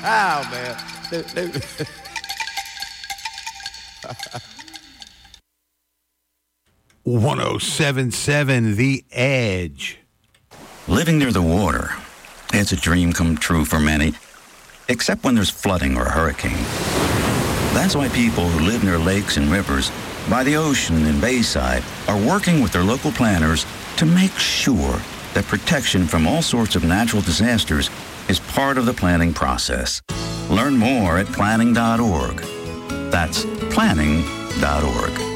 Oh, man. 107.7 The Edge. Living near the water, it's a dream come true for many, except when there's flooding or a hurricane. That's why people who live near lakes and rivers, by the ocean and bayside, are working with their local planners to make sure that protection from all sorts of natural disasters is part of the planning process. Learn more at planning.org. That's planning.org.